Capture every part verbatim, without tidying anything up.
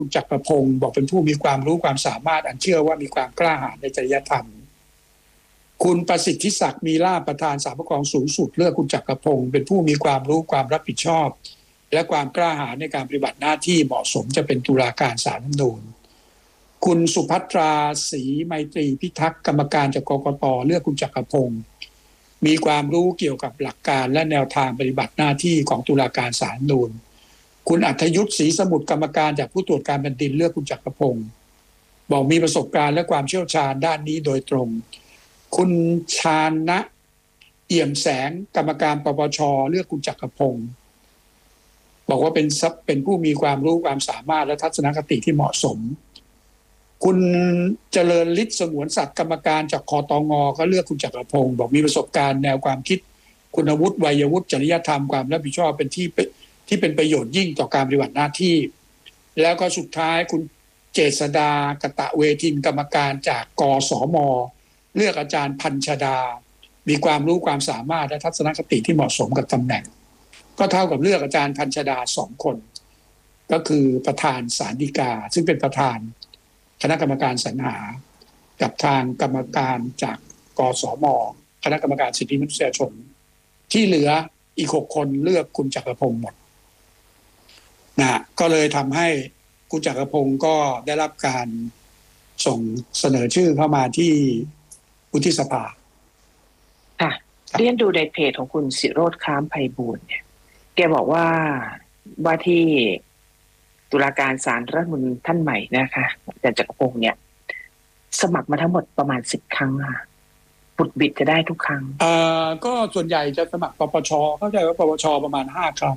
คุณจักรพงศ์บอกเป็นผู้มีความรู้ความสามารถอันเชื่อว่ามีความกล้าหาญในจริยธรรมคุณประสิทธิศักดิ์มีลาภประธานศาลปกครองสูงสุดเลือกคุณจักรพงศ์เป็นผู้มีความรู้ความรับผิดชอบและความกล้าหาญในการปฏิบัติหน้าที่เหมาะสมจะเป็นตุลาการศาลรัฐธรรมนูญคุณสุภัทราศรีไมตรีพิทักษ์กรรมการจากกกต.เลือกคุณจักรพงศ์มีความรู้เกี่ยวกับหลักการและแนวทางปฏิบัติหน้าที่ของตุลาการศาลรัฐธรรมนูญคุณอัธยุทธศรีสมุทรกรรมการจากผู้ตรวจการแผ่นดินเลือกคุณจักรพงศ์บอกมีประสบการณ์และความเชี่ยวชาญด้านนี้โดยตรงคุณชาญนะเอี่ยมแสงกรรมการปปช.เลือกคุณจักรพงศ์บอกว่าเป็นเป็นผู้มีความรู้ความสามารถและทัศนคติที่เหมาะสมคุณเจริญฤทธิ์สงวนสัตว์กรรมการจากคตง.ก็เลือกคุณจักรพงศ์บอกมีประสบการณ์แนวความคิดคุณวุฒิวัยวุฒิจริยธรรมความรับผิดชอบเป็นที่ที่เป็นประโยชน์ยิ่งต่อการปฏิบัติหน้าที่แล้วก็สุดท้ายคุณเจษฎากตะเวทินกรรมการจากกสม.เลือกอาจารย์พัญชดามีความรู้ความสามารถและทัศนคติที่เหมาะสมกับตำแหน่งก็เท่ากับเลือกอาจารย์พัญชดาสองคนก็คือประธานศาลฎีกาซึ่งเป็นประธานคณะกรรมการสรรหากับทางกรรมการจากกสม.คณะกรรมการสิทธิมนุษยชนที่เหลืออีกหกคนเลือกคุณจักรพงศ์หมดนะก็เลยทำให้คุณจักรพงศ์ก็ได้รับการส่งเสนอชื่อเข้ามาที่วุฒิสภาค่ะเรียนดูในเพจของคุณศิโรจน์ค้ามไพบูลย์เนี่ยแกบอกว่าว่าที่ตุลาการศาลรัฐธรรมนูญท่านใหม่นะคะอาจารย์จักรพงศ์เนี่ยสมัครมาทั้งหมดประมาณสิบครั้งค่ะบุดบิดจะได้ทุกครั้งเอ่อก็ส่วนใหญ่จะสมัครปปชเข้าใจว่าปปชประมาณห้าครั้ง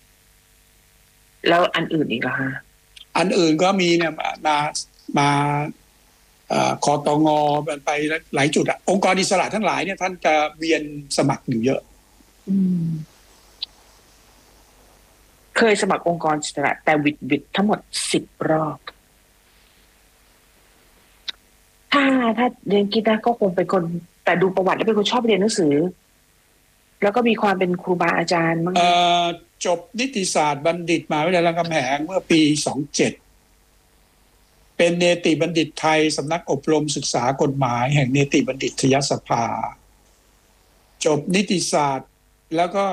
แล้วอันอื่นอีกล่ะฮะอันอื่นก็มีเนี่ยมามาคตง.ไปหลายจุดอะองค์กรอิสระทั้งหลายเนี่ยท่านจะเวียนสมัครอยู่เยอะเคยสมัครองค์กรอิสระแต่วิดวิดทั้งหมดสิบรอบถ้าถ้าเรียนคิดนะก็คงเป็นคนแต่ดูประวัติแล้วเป็นคนชอบเรียนหนังสือแล้วก็มีความเป็นครูบาอาจารย์มั้งจบนิติศาสตร์บัณฑิตมหาวิทยาลัยรามคำแหงเมื่อปีสองเจ็ดเป็นเนติบัณฑิตไทยสำนักอบรมศึกษากฎหมายแห่งเนติบัณฑิตยสภาจบนิติศาสตร์แล้วก็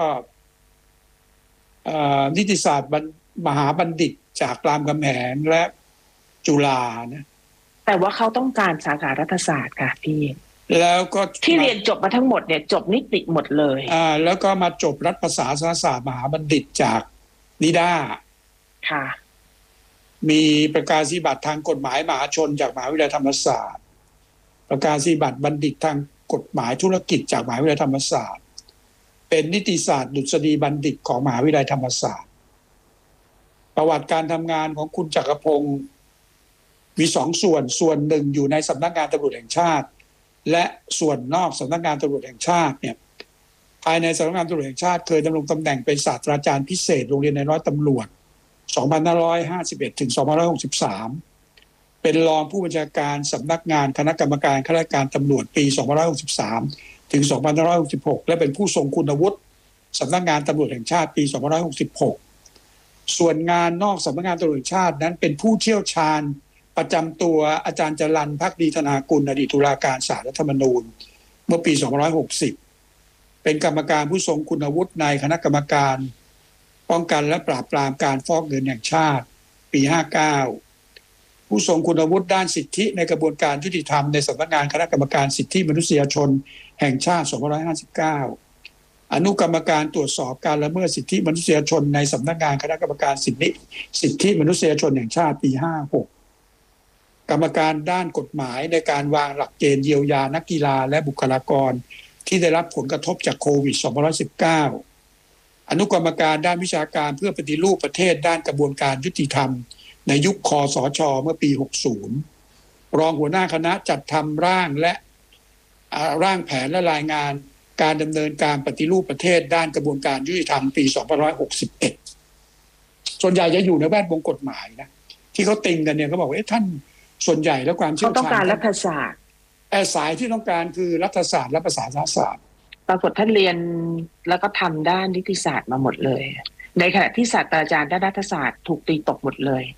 นิติศาสตร์มหาบัณฑิตจากรามคำแหงและจุฬานะแต่ว่าเขาต้องการสาขารัฐศาสตร์ค่ะพี่แล้วก็ที่เรียนจบมาทั้งหมดเนี่ยจบนิติหมดเลยอ่าแล้วก็มาจบรัฐประศาสนศาสตร์มหาบัณฑิตจากนิด้าค่ะมีประกาศนียบัตรทางกฎหมายมหาชนจากมหาวิทยาลัยธรรมศาสตร์ประกาศนียบัตรบัณฑิตทางกฎหมายธุรกิจจากมหาวิทยาลัยธรรมศาสตร์เป็นนิติศาสตร์ดุษฎีบัณฑิตของมหาวิทยาลัยธรรมศาสตร์ประวัติการทำงานของคุณจักรพงศ์มีสองส่วนส่วนหนึ่งอยู่ในสำนักงานตำรวจแห่งชาติและส่วนนอกสำนักงานตำรวจแห่งชาติเนี่ยภายในสำนักงานตำรวจแห่งชาติเคยดำรงตำแหน่งเป็นศาสตราจารย์พิเศษโรงเรียนในร้อยตำรวจสองพันห้าร้อยห้าสิบเอ็ดถึงสองพันห้าร้อยหกสิบสามเป็นรองผู้บัญชาการสำนักงานคณะกรรมการข้าราชการตำรวจปีสองพันห้าร้อยหกสิบสามถึงสองพันห้าร้อยหกสิบหกและเป็นผู้ทรงคุณวุฒิสำนักงานตำรวจแห่งชาติปีสองพันห้าร้อยหกสิบหกส่วนงานนอกสำนักงานตำรวจแห่งชาตินั้นเป็นผู้เชี่ยวชาญประจำตัวอาจารย์จรัญภักดีธนากุลอดีตตุลาการศาลรัฐธรรมนูญเมื่อปีสองพันห้าร้อยหกสิบเป็นกรรมการผู้ทรงคุณวุฒิในคณะกรรมการป้องกันและปราบปรามการฟอกเงินแห่งชาติปีห้าสิบเก้าผู้ทรงคุณวุฒิด้านสิทธิในกระบวนการยุติธรรมในสำนักงานคณะกรรมการสิทธิมนุษยชนแห่งชาติสองพันห้าร้อยห้าสิบเก้าอนุกรรมการตรวจสอบการละเมิดสิทธิมนุษยชนในสำนักงานคณะกรรมการสิทธิสิทธิมนุษยชนแห่งชาติปีห้าสิบหกกรรมการด้านกฎหมายในการวางหลักเกณฑ์เยียวยานักกีฬาและบุคลากรที่ได้รับผลกระทบจากโควิดสองพันห้าร้อยสิบเก้าอนุกรรมการด้านวิชาการเพื่อปฏิรูปประเทศด้านกระบวนการยุติธรรมในยุคคสช.เมื่อปีหกสิบรองหัวหน้าคณะจัดทำร่างและร่างแผนและรายงานการดำเนินการปฏิรูปประเทศด้านกระบวนการยุติธรรมปีสองพันห้าร้อยหกสิบเอ็ดส่วนใหญ่จะอยู่ในแวดวงกฎหมายนะที่เขาติงกันเนี่ยเขาบอกว่าเอ๊ะท่านส่วนใหญ่แล้วความเชี่ยวชาญเขาต้องการรัฐศาสตร์แต่สายที่ต้องการคือรัฐศาสตร์และภาษาศาสตร์ปรากฏท่านเรียนแล้วก็ทำด้านนิติศาสตร์มาหมดเลยในขณะที่ศาสตราจารย์ด้านรัฐศาสตร์ถูกตีตกหมดเลย